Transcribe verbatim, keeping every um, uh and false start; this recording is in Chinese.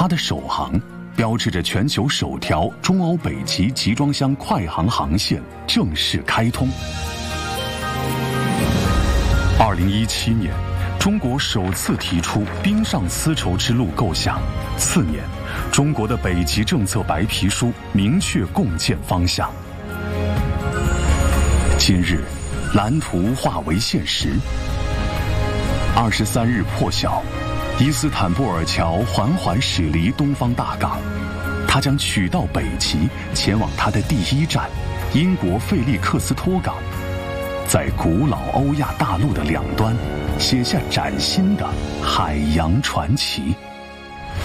它的首航标志着全球首条中欧北极集装箱快航航线正式开通。二零一七年，中国首次提出冰上丝绸之路构想，次年，中国的北极政策白皮书明确共建方向。今日，蓝图化为现实。二十三日破晓，伊斯坦布尔桥缓缓驶离东方大港，它将取道北极，前往它的第一站——英国费利克斯托港，在古老欧亚大陆的两端，写下崭新的海洋传奇。